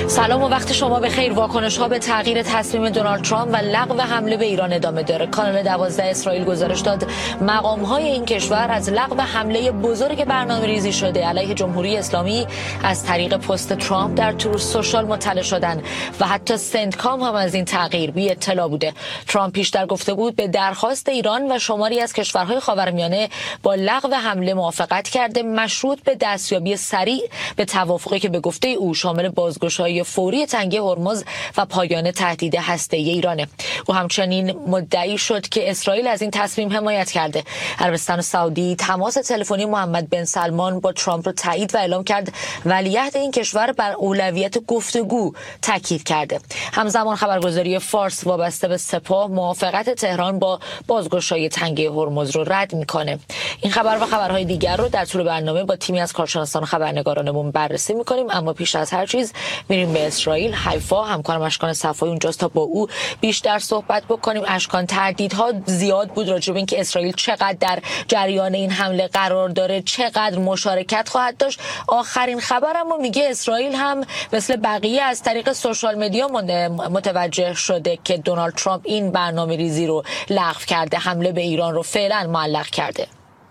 سلام و وقت شما بخیر. واکنش‌ها به تغییر تصمیم دونالد ترامپ و لغو حمله به ایران ادامه داره. کانال 12 اسرائیل گزارش داد مقام‌های این کشور از لغو حمله بزرگ برنامه‌ریزی شده علیه جمهوری اسلامی از طریق پست ترامپ در تروث سوشال مطلع شدن و حتی سنتکام هم از این تغییر بی اطلاع بوده. ترامپ پیشتر گفته بود به درخواست ایران و شماری از کشورهای خاورمیانه با لغو حمله موافقت کرده، مشروط به دستیابی سریع به توافقی که به گفته او شامل بازگشایی فوری تنگه هرمز و پایان تهدید هسته‌ای ایرانه. او همچنین مدعی شد که اسرائیل از این تصمیم حمایت کرده. عربستان سعودی تماس تلفنی محمد بن سلمان با ترامپ را تایید و اعلام کرد ولیعهد این کشور بر اولویت گفتگو تاکید کرده. همزمان خبرگزاری فارس وابسته به سپاه موافقت تهران با بازگشایی تنگه هرمز رو رد میکنه. این خبر و خبرهای دیگر رو در طول برنامه با تیمی از کارشناسان و خبرنگارانمون بررسی میکنیم، اما پیش از هر چیز میریم به اسرائیل. حیفا همکارم اشکان صفایی اونجاست تا با او بیشتر صحبت بکنیم. اشکان، تردیدها زیاد بود راجع به اینکه اسرائیل چقدر در جریان این حمله قرار داره، چقدر مشارکت خواهد داشت. آخرین خبر اما میگه اسرائیل هم مثل بقیه از طریق سوشال مدیا متوجه شده که دونالد ترامپ این برنامه‌ریزی رو لغو کرده، حمله به ایران رو فعلا معلق کرده.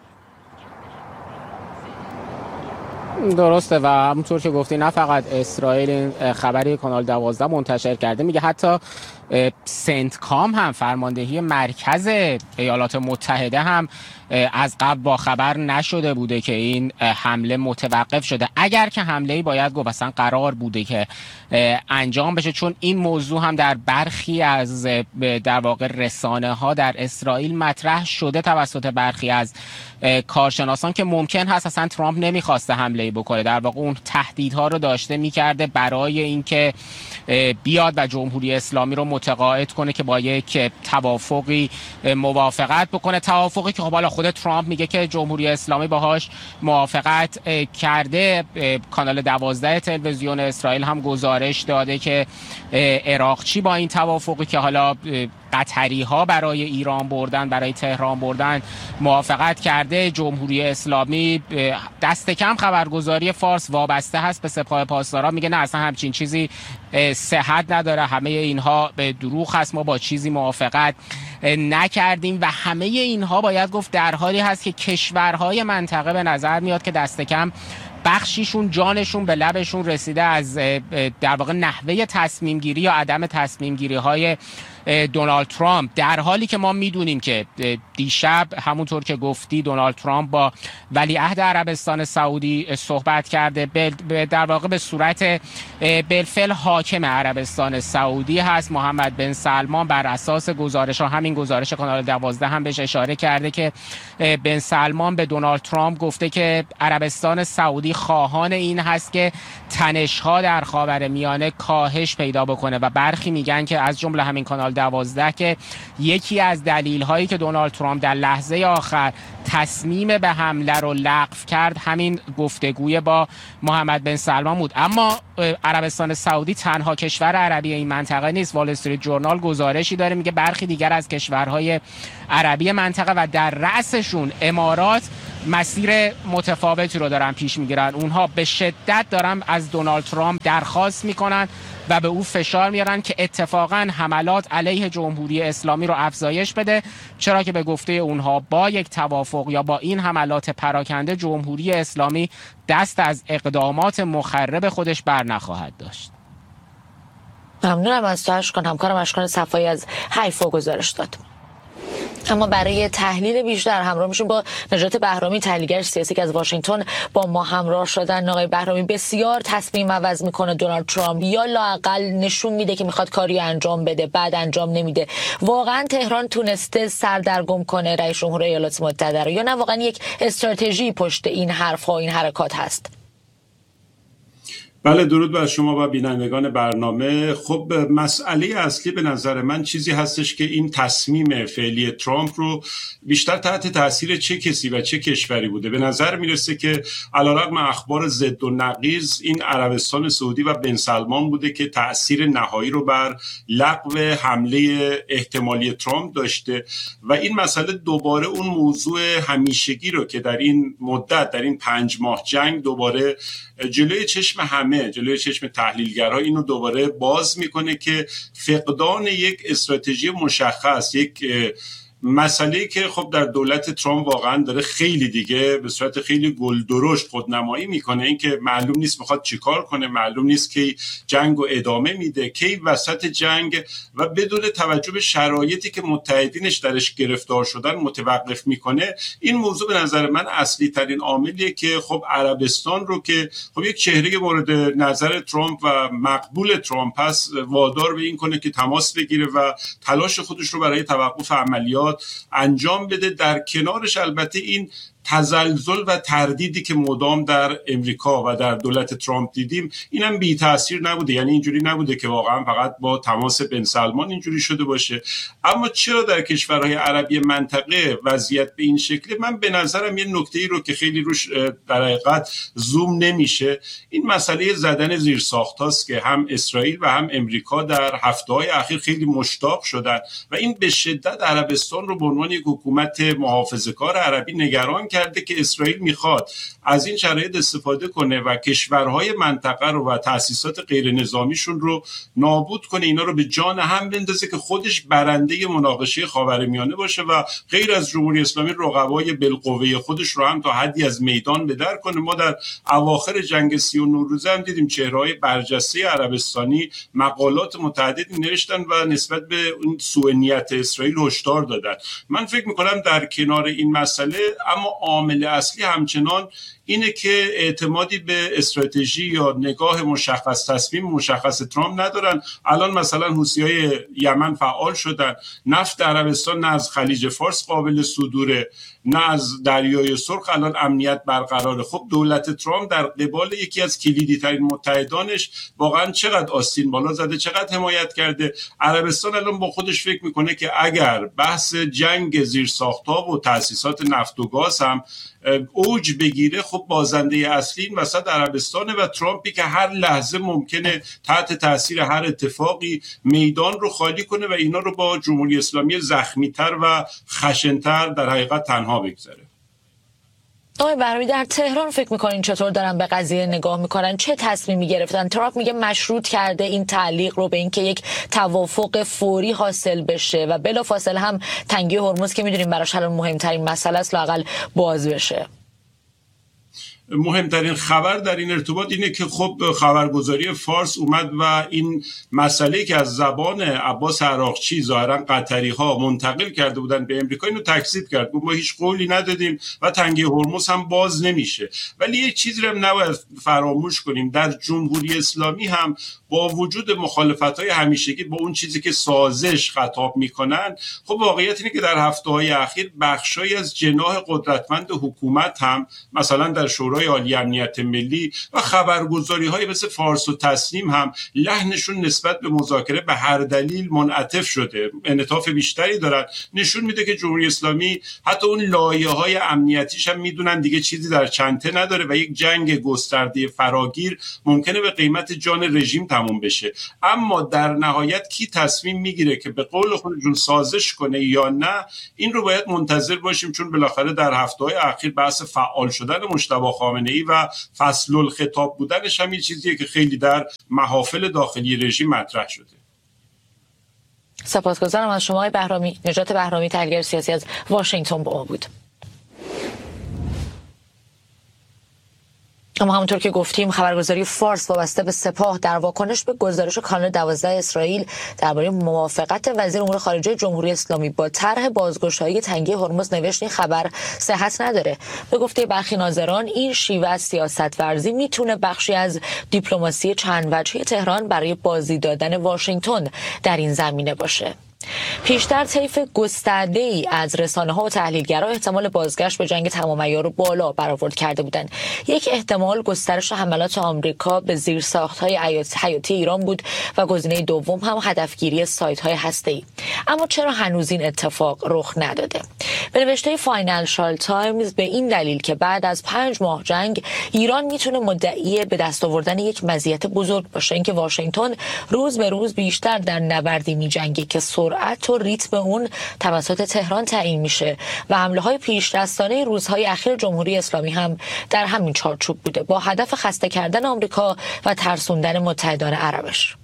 درسته و همونطور که گفتی نه فقط اسرائیل این خبری کانال 12 منتشر کرده، میگه حتی سنتکام هم فرماندهی مرکز ایالات متحده هم از قبل با خبر نشده بوده که این حمله متوقف شده. اگر که حمله‌ای باید گفت اصلا قرار بوده که انجام بشه، چون این موضوع هم در برخی از در واقع رسانه ها در اسرائیل مطرح شده توسط برخی از کارشناسان که ممکن هست اصلا ترامپ نمیخواسته حمله‌ای بکنه، در واقع اون تهدیدها رو داشته میکرده برای اینکه بیاد و جمهوری اسلامی رو متقاعد کنه که با یک توافقی موافقت بکنه، توافقی که خب حالا خود ترامپ میگه که جمهوری اسلامی باهاش موافقت کرده. کانال 12 تلویزیون اسرائیل هم گزارش داده که عراقچی با این توافقی که حالا قطری ها برای ایران بردن، برای تهران بردن موافقت کرده. جمهوری اسلامی دست کم خبرگزاری فارس وابسته هست به سپاه پاسداران، میگه نه اصلا همچین چیزی صحت نداره، همه اینها به دروغ هست، ما با چیزی موافقت نکردیم. و همه اینها باید گفت در حالی هست که کشورهای منطقه به نظر میاد که دست کم بخشیشون جانشون به لبشون رسیده از در واقع نحوه تصمیم گیری یا عدم تصمیم گیری های دونالد ترامپ، در حالی که ما میدونیم که دیشب همونطور که گفتی دونالد ترامپ با ولیعهد عربستان سعودی صحبت کرده. در واقع به صورت بالفعل حاکم عربستان سعودی هست محمد بن سلمان. بر اساس گزارش ها، همین گزارش کانال 12 هم بهش اشاره کرده که بن سلمان به دونالد ترامپ گفته که عربستان سعودی خواهان این هست که تنش‌ها در خاورمیانه کاهش پیدا بکنه و برخی میگن که از جمله همین کانال 12 که یکی از دلایلی که دونالد ترامپ در لحظه آخر تصمیم به حمله رو لغو کرد همین گفتگوی با محمد بن سلمان بود. اما عربستان سعودی تنها کشور عربی این منطقه نیست. وال استریت جورنال گزارشی داره میگه برخی دیگر از کشورهای عربی منطقه و در رأسشون امارات مسیر متفاوتی رو دارن پیش میگیرن. اونها به شدت دارن از دونالد ترامپ درخواست میکنن و به او فشار میارن که اتفاقا حملات علیه جمهوری اسلامی رو افزایش بده، چرا که به گفته اونها با یک توافق یا با این حملات پراکنده جمهوری اسلامی دست از اقدامات مخرب خودش بر نخواهد داشت. ممنونم از تو اشکان. همکارم اشکان صفایی از حیفا گزارش داد. اما برای تحلیل بیشتر همراه میشیم با نجات بهرامی، تحلیلگر سیاسی که از واشنگتن با ما همراه شدن. آقای بهرامی، بسیار تصمیم عوض میکنه دونالد ترامپ، یا لااقل نشون میده که میخواد کاری انجام بده بعد انجام نمیده. واقعا تهران تونسته سردرگم کنه رئیس جمهور ایالات متحده رو، یا نه واقعا یک استراتژی پشت این حرف‌ها این حرکات هست؟ بله، درود بر شما و بینندگان برنامه. خب مسئله اصلی به نظر من چیزی هستش که این تصمیم فعلی ترامپ رو بیشتر تحت تاثیر چه کسی و چه کشوری بوده. به نظر میرسه که علیرغم اخبار ضد و نقیض این عربستان سعودی و بن سلمان بوده که تأثیر نهایی رو بر لغو حمله احتمالی ترامپ داشته و این مسئله دوباره اون موضوع همیشگی رو که در این مدت، در این 5 ماه جنگ دوباره جلوی چشم همه همه، جلوی چشم تحلیلگرها اینو دوباره باز میکنه که فقدان یک استراتژی مشخص، یک مسئله که خب در دولت ترامپ واقعا داره خیلی دیگه به صورت خیلی گلدرشت خودنمایی میکنه، این که معلوم نیست میخواد چیکار کنه، معلوم نیست کی جنگو ادامه میده، کی وسط جنگ و بدون توجه به شرایطی که متحدینش درش گرفتار شدن متوقف میکنه. این موضوع به نظر من اصلی ترین عاملیه که خب عربستان رو که خب یک چهره مورد نظر ترامپ و مقبول ترامپ هست وادار به این کنه که تماس بگیره و تلاش خودش رو برای توقف عملیات انجام بده. در کنارش البته این تزلزل و تردیدی که مدام در امریکا و در دولت ترامپ دیدیم اینم بی تاثیر نبوده، یعنی اینجوری نبوده که واقعا فقط با تماس بن سلمان اینجوری شده باشه. اما چرا در کشورهای عربی منطقه وضعیت به این شکله؟ من به نظرم یه نکته‌ای رو که خیلی روش در حقیقت زوم نمیشه، این مسئله زدن زیرساخت‌هاست که هم اسرائیل و هم امریکا در هفته‌های اخیر خیلی مشتاق شدن و این به شدت عربستان رو به عنوان یک حکومت محافظه‌کار عربی نگران کرده که اسرائیل میخواد از این شرایط استفاده کنه و کشورهای منطقه رو و تأسیسات غیر نظامیشون رو نابود کنه، اینا رو به جان هم بندازه که خودش برنده مناقشه خاورمیانه باشه و غیر از جمهوری اسلامی رقبای بالقوه خودش رو هم تا حدی از میدان به در کنه. ما در اواخر جنگ 39 روزه هم دیدیم چهره‌های برجسته عربستانی مقالات متعددی نوشتن و نسبت به اون سوء نیت اسرائیل هشدار دادن. من فکر می‌کنم در کنار این مسئله اما عامل اصلی همچنان اینه که اعتمادی به استراتژی یا نگاه مشخص، تصمیم مشخص ترامپ ندارن. الان مثلا حوثی‌های یمن فعال شدن، نفت عربستان نه از خلیج فارس قابل صدوره نه از دریای سرخ الان امنیت برقراره. خب دولت ترامپ در قبال یکی از کلیدی ترین متحدانش واقعا چقدر آستین بالا زده، چقدر حمایت کرده. عربستان الان با خودش فکر میکنه که اگر بحث جنگ زیرساخت‌ها و تأسیسات نفت و گاز هم اوج بگیره، خب بازنده اصلی این وسط عربستانه و ترامپی که هر لحظه ممکنه تحت تاثیر هر اتفاقی میدان رو خالی کنه و اینا رو با جمهوری اسلامی زخمی‌تر و خشن‌تر در حقیقت تنها بگذاره. آقای بهرامی، در تهران فکر میکنین چطور دارن به قضیه نگاه میکنن؟ چه تصمیمی گرفتن؟ ترامپ میگه مشروط کرده این تعلیق رو به اینکه یک توافق فوری حاصل بشه و بلافاصله هم تنگی هرمز که میدونیم براش الان مهمترین مسئله است لااقل باز بشه. مهمترین خبر در این ارتباط اینه که خب خبرگزاری فارس اومد و این مسئله که از زبان عباس عراقچی ظاهرا قطری ها منتقل کرده بودن به امریکا اینو تکذیب کرد. ما هیچ قولی ندادیم و تنگه هرمز هم باز نمیشه. ولی یک چیزی رو نباید فراموش کنیم، در جمهوری اسلامی هم با وجود مخالفت‌های همیشگی با اون چیزی که سازش خطاب میکنن، خب واقعیت اینه که در هفته‌های اخیر بخشایی از جناح قدرتمند حکومت هم مثلا در شورای عالی امنیت ملی و خبرگزاری‌های مثل فارس و تسنیم هم لحنشون نسبت به مذاکره به هر دلیل منعطف شده، انعطاف بیشتری دارن. نشون میده که جمهوری اسلامی حتی اون لایه‌های امنیتیش هم میدونن دیگه چیزی در چنته نداره و یک جنگ گسترده فراگیر ممکنه به قیمت جان رژیم تموم بشه. اما در نهایت کی تصمیم میگیره که به قول خودشون سازش کنه یا نه، این رو باید منتظر باشیم، چون بالاخره در هفته‌های اخیر بحث فعال شدن مجتبی خامنه‌ای و فصل الخطاب بودنش هم یه چیزیه که خیلی در محافل داخلی رژیم مطرح شده. سپاسگزارم از شما بهرامی. نجات بهرامی، تحلیلگر سیاسی از واشنگتن با ما بود. اما همونطور که گفتیم خبرگزاری فارس وابسته به سپاه در واکنش به گزارش کانال 12 اسرائیل درباره موافقت وزیر امور خارجه جمهوری اسلامی با طرح بازگشایی تنگه هرمز نوشت این خبر صحت نداره. به گفته برخی ناظران این شیوه از سیاست ورزی میتونه بخشی از دیپلماسی چند وجهی تهران برای بازی دادن واشنگتن در این زمینه باشه. پیشتر طیف گسترده‌ای از رسانه‌ها و تحلیلگران احتمال بازگشت به جنگ تمام عیار رو بالا برآورد کرده بودند. یک احتمال گسترش حملات آمریکا به زیرساخت‌های حیاتی ایران بود و گزینه دوم هم هدفگیری سایت‌های هسته‌ای. اما چرا هنوز این اتفاق رخ نداده؟ به نوشته فاینانشال تایمز به این دلیل که بعد از 5 ماه جنگ ایران میتونه مدعی به دست آوردن یک مزیت بزرگ باشه، اینکه واشنگتن روز به روز بیشتر در نبردی می‌جنگه که سرعت و ریتم اون توسط تهران تعیین میشه و حمله‌های پیش‌دستانه روزهای اخیر جمهوری اسلامی هم در همین چارچوب بوده با هدف خسته کردن آمریکا و ترسوندن متحدان عربش.